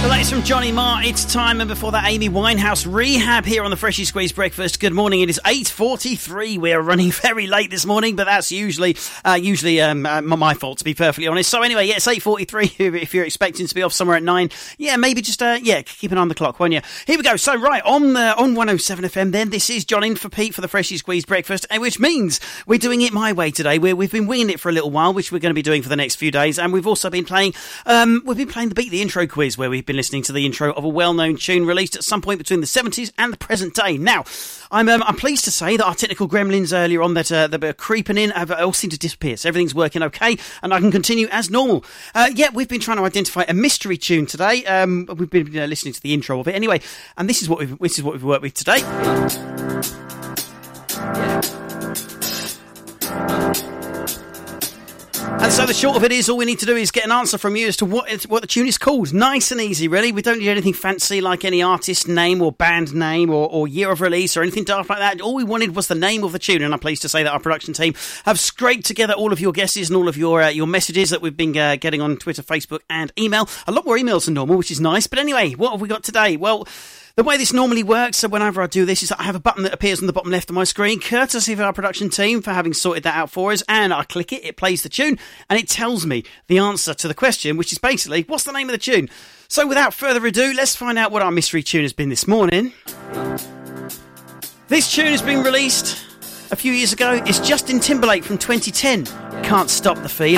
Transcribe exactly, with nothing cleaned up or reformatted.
Latest from Johnny Marr, It's Time, and before that, Amy Winehouse, Rehab, here on the Freshly Squeezed Breakfast. Good morning, it is eight forty-three. We're running very late this morning, but that's usually uh, usually um, uh, my fault, to be perfectly honest. So anyway, yeah, it's eight forty-three. If you're expecting to be off somewhere at nine, yeah, maybe just, uh, yeah, keep an eye on the clock, won't you? Here we go. So, right, on uh, on one oh seven F M then, this is John in for Pete for the Freshly Squeezed Breakfast, which means we're doing it my way today. We're, we've been winging it for a little while, which we're going to be doing for the next few days, and we've also been playing, um, we've been playing the Beat the Intro quiz, where we've been listening to the intro of a well-known tune released at some point between the seventies and the present day. Now, I'm um, I'm pleased to say that our technical gremlins earlier on that, uh, that were creeping in have all seemed to disappear. So everything's working okay, and I can continue as normal. Uh, yeah, we've been trying to identify a mystery tune today. Um, we've been uh, listening to the intro of it anyway, and this is what we've this is what we've worked with today. And so the short of it is, all we need to do is get an answer from you as to what it's, what the tune is called. Nice and easy, really. We don't need anything fancy like any artist name or band name or, or year of release or anything daft like that. All we wanted was the name of the tune, and I'm pleased to say that our production team have scraped together all of your guesses and all of your uh, your messages that we've been uh, getting on Twitter, Facebook and email. A lot more emails than normal, which is nice. But anyway, what have we got today? Well, the way this normally works, so whenever I do this, is that I have a button that appears on the bottom left of my screen, courtesy of our production team for having sorted that out for us, and I click it, it plays the tune, and it tells me the answer to the question, which is basically, what's the name of the tune? So without further ado, let's find out what our mystery tune has been this morning. This tune has been released a few years ago. It's Justin Timberlake from twenty ten. Can't Stop the Feeling.